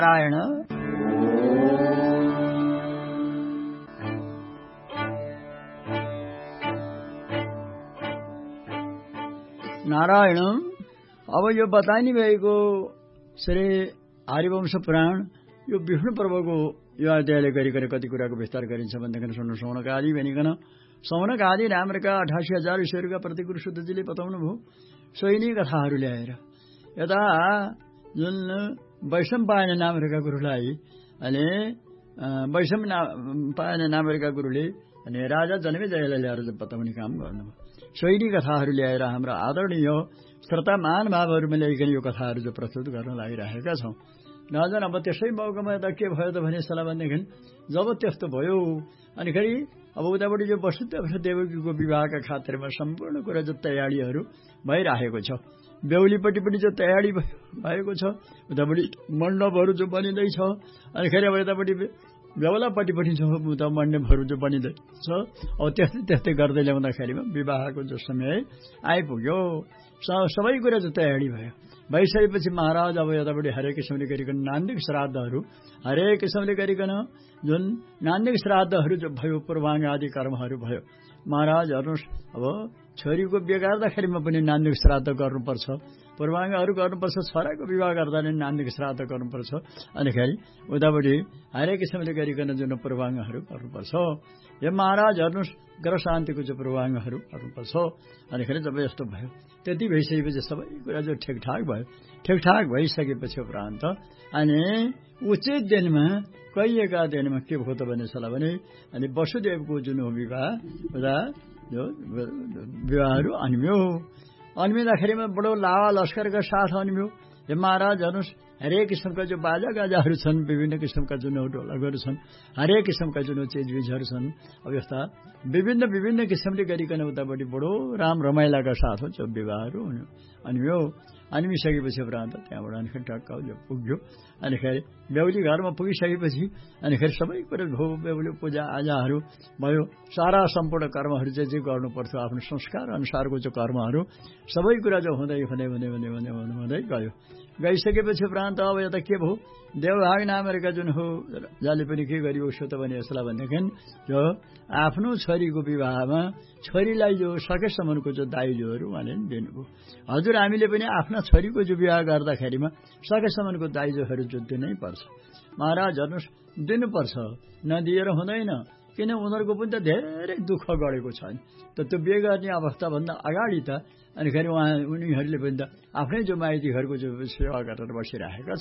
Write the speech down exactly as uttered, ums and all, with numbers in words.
नारायण नारायण अब यो बताइने भएको श्री हरिवंश पुराण यो विष्णु पर्वको यो अध्यायले गरिकन कति कुराको विस्तार गरिन्छ भन्दाखेरि सुन्नु सौनक आदि भनिकन सौनक आदि नामका अठासी हजार ऋषिहरूका प्रतिगुरु शुद्धजीले बताउनु भयो सोही नै कथाहरू ल्याएर यता जुन वैषम पायन नामका गुरुलाई अनि वैषम पायन नामका गुरुले अनि राजा जनमेजयलाई ल्याएर बताउने काम गर्नुभयो सोही नै कथाहरू ल्याएर हाम्रो आदरणीय श्रोता महानुभावहरूमा ल्याइकन यो कथाहरू जो प्रस्तुत गर्न लागिरहेका छौं नजन अब त्यसै मौकामा त के भयो त भने सला भनेदेखि जब त्यस्तो भयो अनि फेरि अब उताबाट यो वसुदेव देवकीको विवाहका खातिरमा सम्पूर्ण कुरा जो तयारीहरू भइरहेको छ बेहुलीपट्टि पनि जो तयारी भएको छ उतापट्टि मण्डपहरू जो बनिँदैछ अनि फेरि अब यतापट्टि बेहुलापट्टि पनि छ उता मण्डपहरू जो बनिँदैछ अब त्यस्तै त्यस्तै गर्दै ल्याउँदाखेरिमा विवाहको जो समय आइपुग्यो सबै कुरा जो तयारी भयो भइसकेपछि महाराज अब यतापट्टि हरेक किसिमले गरिकन नान्दिक श्राद्धहरू हरेक किसिमले गरिकन जुन नान्दिक श्राद्धहरू जो भयो पूर्वाङ्ग आदि कर्महरू भयो महाराज हेर्नुहोस् अब छोरीको बिहे गर्दाखेरिमा पनि नान्दिक श्राद्ध गर्नुपर्छ पूर्वाङ्गहरू गर्नुपर्छ छोराको विवाह गर्दा नै नान्दिक श्राद्ध गर्नुपर्छ अनिखेरि उतापट्टि हरेक किसिमले गरिकन जुन पूर्वाङ्गहरू गर्नुपर्छ यो महाराज हेर्नुहोस् ग्रह शान्तिको जो पूर्वाङ्गहरू गर्नुपर्छ अनिखेरि जब यस्तो भयो त्यति भइसकेपछि सबै कुरा जो ठिकठाक भयो ठिकठाक भइसकेपछि उपरान्त अनि उचित दिनमा कहिएका दिनमा के भयो त भने सला भने अनि वसुदेवको जुन हो विवाह उता जो विवाहहरू अन्म्यो अन्मिँदाखेरिमा बडो लावा लस्करका साथ अन्म्यो हे महाराज हेर्नुहोस् हरेक किसिमका जो बाजा गाजाहरू छन् विभिन्न किसिमका जुन ढोलकहरू छन् हरेक किसिमका जुन चिजबिजहरू छन् अब यस्ता विभिन्न विभिन्न किसिमले गरिकन उतापट्टि बडो राम रमाइलाका साथ हो जो विवाहहरू अन्म्यो अन्मिसकेपछि उपरान्त त्यहाँबाट अनिखेरि टक्क जो पुग्यो अनिखेरि बेहुली घरमा पुगिसकेपछि अनिखेरि सबै कुरा भयो बेहुली पूजा आजाहरू भयो सारा सम्पूर्ण कर्महरू चाहिँ जे गर्नुपर्छ आफ्नो संस्कार अनुसारको जो कर्महरू सबै कुरा जो हुँदै हुँदै हुँदै हुँदै हुँदै हुँदै गयो गइसकेपछि उपरान्त अब यता के भयो देवभाग नामका जुन हो जसले पनि के गरियो उसो त भने यसलाई भनेदेखि जो आफ्नो छोरीको विवाहमा छोरीलाई जो सकेसम्मको जो दाइजोहरू उहाँले दिनुभयो हजुर हामीले पनि आफ्ना छोरीको जो विवाह गर्दाखेरिमा सकेसम्मको दाइजोहरू जो दिनै पर्छ महाराज हेर्नुहोस् दिनुपर्छ नदिएर हुँदैन किन उनीहरूको पनि त धेरै दुःख गरेको छ त त्यो बिहे गर्ने अवस्थाभन्दा अगाडि त अनि फेरि उहाँ उनीहरूले पनि त आफ्नै जो माइतीहरूको जो सेवा गरेर बसिरहेका